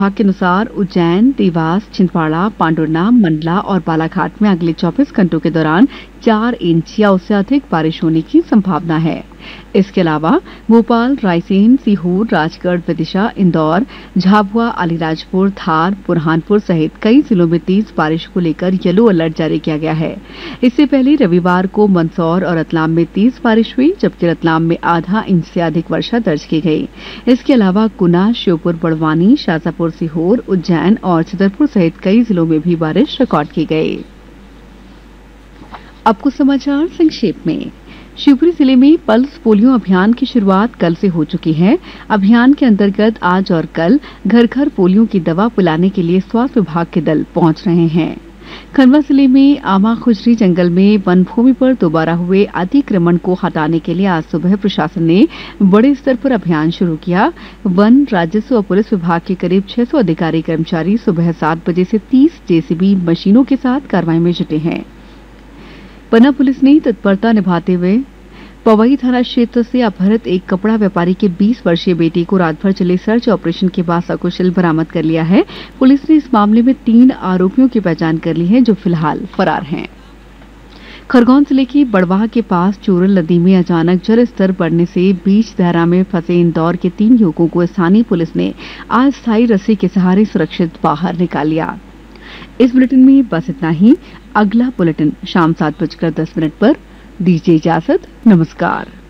विभाग के अनुसार उज्जैन, देवास, छिंदवाड़ा, पांडुरना, मंडला और बालाघाट में अगले 24 घंटों के दौरान 4 इंच या उससे अधिक बारिश होने की संभावना है। इसके अलावा भोपाल, रायसेन, सीहोर, राजगढ़, विदिशा, इंदौर, झाबुआ, अलीराजपुर, धार, बुरहानपुर सहित कई जिलों में तेज बारिश को लेकर येलो अलर्ट जारी किया गया है। इससे पहले रविवार को मंदसौर और रतलाम में तेज बारिश हुई, जबकि रतलाम में आधा इंच से अधिक वर्षा दर्ज की गई। इसके अलावा गुना, श्योपुर, बड़वानी, शाजापुर, सीहोर, उज्जैन और छतरपुर सहित कई जिलों में भी बारिश रिकॉर्ड की गई। अब कुछ समाचार संक्षेप में। शिवपुरी जिले में पल्स पोलियो अभियान की शुरुआत कल से हो चुकी है। अभियान के अंतर्गत आज और कल घर घर पोलियो की दवा पिलाने के लिए स्वास्थ्य विभाग के दल पहुंच रहे हैं। खंडवा जिले में आमा खुजरी जंगल में वन भूमि पर दोबारा हुए अतिक्रमण को हटाने के लिए आज सुबह प्रशासन ने बड़े स्तर पर अभियान शुरू किया। वन, राजस्व और पुलिस विभाग के करीब 600 अधिकारी कर्मचारी सुबह 7 बजे से 30 जेसीबी मशीनों के साथ कार्रवाई में जुटे हैं। पन्ना पुलिस ने तत्परता निभाते हुए पवई थाना क्षेत्र से अपहृत एक कपड़ा व्यापारी के 20 वर्षीय बेटे को रात भर चले सर्च ऑपरेशन के बाद सकुशल बरामद कर लिया है। पुलिस ने इस मामले में 3 आरोपियों की पहचान कर ली है, जो फिलहाल फरार हैं। खरगोन जिले की बड़वाह के पास चोरल नदी में अचानक जल स्तर बढ़ने से बीच धारा में फंसे इंदौर के 3 युवकों को स्थानीय पुलिस ने अस्थायी रस्सी के सहारे सुरक्षित बाहर निकाल लिया। इस बुलेटिन में बस इतना ही। अगला बुलेटिन शाम 7:10 पर। दीजिए इजाजत। नमस्कार।